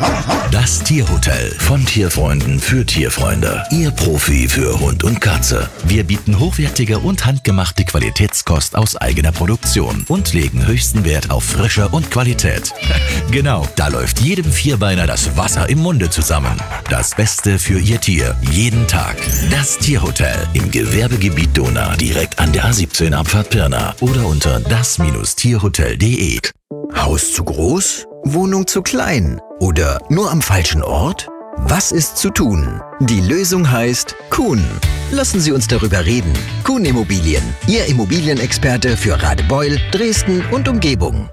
Das Tierhotel von Tierfreunden für Tierfreunde. Ihr Profi für Hund und Katze. Wir bieten hochwertige und handgemachte Qualitätskost aus eigener Produktion und legen höchsten Wert auf Frische und Qualität. Genau, da läuft jedem Vierbeiner das Wasser im Munde zusammen. Das Beste für Ihr Tier, jeden Tag. Das Tierhotel im Gewerbegebiet Dohna, direkt an der A17 Abfahrt Pirna oder unter das-tierhotel.de. Haus zu groß? Wohnung zu klein? Oder nur am falschen Ort? Was ist zu tun? Die Lösung heißt Kuhn. Lassen Sie uns darüber reden. Kuhn Immobilien, Ihr Immobilienexperte für Radebeul, Dresden und Umgebung.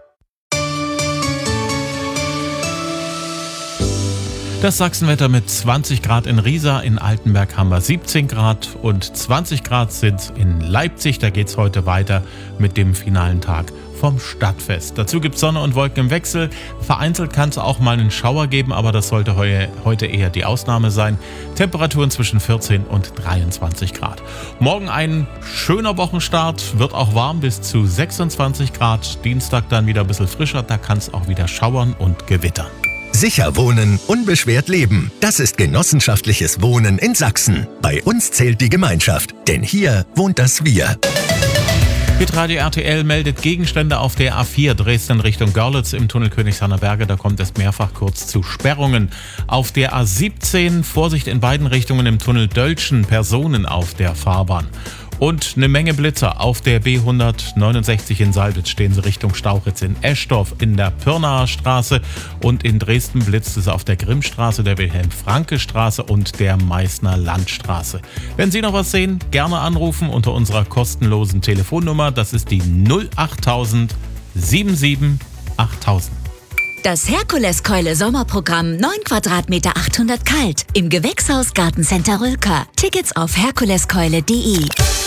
Das Sachsenwetter mit 20 Grad in Riesa, in Altenberg haben wir 17 Grad und 20 Grad sind in Leipzig. Da geht es heute weiter mit dem finalen Tag vom Stadtfest. Dazu gibt es Sonne und Wolken im Wechsel. Vereinzelt kann es auch mal einen Schauer geben, aber das sollte heute eher die Ausnahme sein. Temperaturen zwischen 14 und 23 Grad. Morgen ein schöner Wochenstart, wird auch warm bis zu 26 Grad. Dienstag dann wieder ein bisschen frischer, da kann es auch wieder schauern und gewittern. Sicher wohnen, unbeschwert leben. Das ist genossenschaftliches Wohnen in Sachsen. Bei uns zählt die Gemeinschaft, denn hier wohnt das Wir. Hitradio RTL meldet Gegenstände auf der A4 Dresden Richtung Görlitz im Tunnel Königshainer Berge. Da kommt es mehrfach kurz zu Sperrungen. Auf der A17 Vorsicht in beiden Richtungen im Tunnel Dölschen, Personen auf der Fahrbahn. Und eine Menge Blitzer. Auf der B169 in Salbitz stehen sie Richtung Stauchitz, in Eschdorf, in der Pirnaer Straße und in Dresden blitzt es auf der Grimmstraße, der Wilhelm-Franke-Straße und der Meißner Landstraße. Wenn Sie noch was sehen, gerne anrufen unter unserer kostenlosen Telefonnummer. Das ist die 08000 77 8000. Das Herkuleskeule Sommerprogramm 9 Quadratmeter 800 kalt im Gewächshaus Gartencenter Rülker. Tickets auf herkuleskeule.de.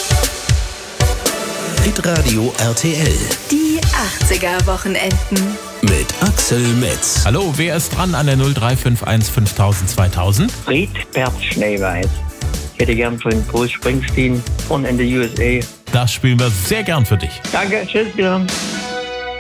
Hitradio RTL Die 80er Wochenenden. mit Axel Metz. Hallo, wer ist dran an der 0351 5000 2000? Friedbert Schneeweiß. Ich hätte gern von Bruce Springsteen von In the USA. Das spielen wir sehr gern für dich. Danke, tschüss, wieder.